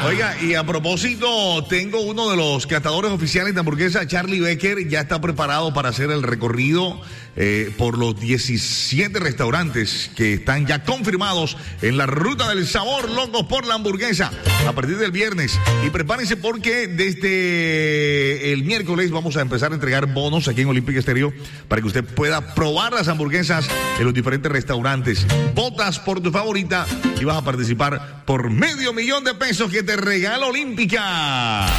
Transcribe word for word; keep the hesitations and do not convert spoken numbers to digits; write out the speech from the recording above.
Oiga, y a propósito, tengo uno de los catadores oficiales de hamburguesa, Charlie Becker, ya está preparado para hacer el recorrido eh, por los diecisiete restaurantes que están ya confirmados en la ruta del sabor, locos por la hamburguesa, a partir del viernes. Y prepárense porque desde el miércoles vamos a empezar a entregar bonos aquí en Olímpica Estéreo para que usted pueda probar las hamburguesas en los diferentes restaurantes. Votas por tu favorita y vas a participar por medio millón de pesos que te regala Olímpica.